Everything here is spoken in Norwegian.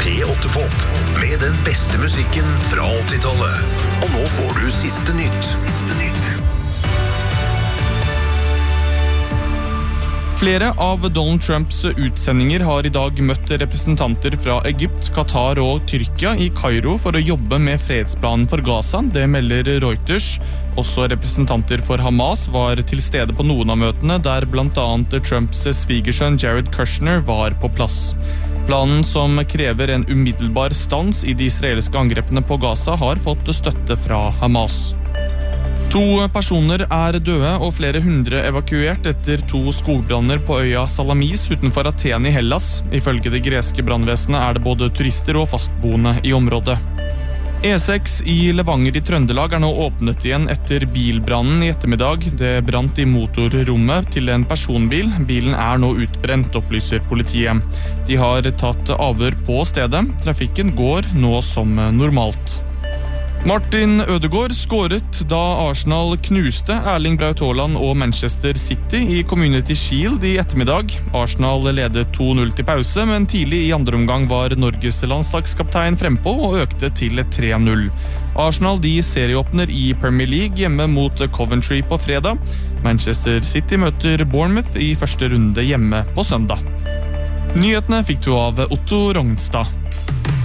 P8-pop med den beste musikken fra 80-tallet. Og nå får du siste nytt. Flere av Donald Trumps utsendinger har I dag møtt representanter fra Egypt, Qatar og Tyrkia I Kairo for å jobbe med fredsplanen for Gaza, det melder Reuters. Også representanter for Hamas var til stede på noen av møtene, der blant annet Trumps svigersønn Jared Kushner var på plass. Planen som krever en umiddelbar stans I de israelske angrepene på Gaza har fått støtte fra Hamas. 2 personer døde og flere hundre evakuert etter 2 skogbranner på øya Salamis utenfor Aten I Hellas. Ifølge det greske brannvesenet det både turister og fastboende I området. E6 I Levanger I Trøndelag nå åpnet igjen etter bilbrannen I ettermiddag. Det brant I motorrommet til en personbil. Bilen nå utbrent, opplyser politiet. De har tatt avhør på stedet. Trafikken går nå som normalt. Martin Ødegaard skåret da Arsenal knuste Erling Braut Haaland og Manchester City I Community Shield I ettermiddag. Arsenal ledet 2-0 til pause, men tidlig I andre omgang var Norges landslagskaptein frempå og økte til 3-0. Arsenal de serieåpner I Premier League hjemme mot Coventry på fredag. Manchester City møter Bournemouth I første runde hjemme på søndag. Nyhetene fikk du av Otto Rognstad.